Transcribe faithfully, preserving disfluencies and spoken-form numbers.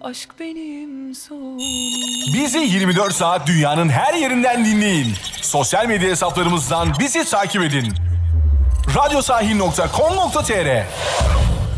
aşk benim sonum. Bizi yirmi dört saat dünyanın her yerinden dinleyin. Sosyal medya hesaplarımızdan bizi takip edin. radyosahil nokta com nokta tr